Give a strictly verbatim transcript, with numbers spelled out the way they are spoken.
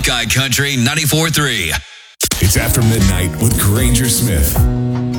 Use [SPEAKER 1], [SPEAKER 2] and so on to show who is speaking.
[SPEAKER 1] Buckeye Country ninety-four three.
[SPEAKER 2] It's After Midnight with Granger Smith.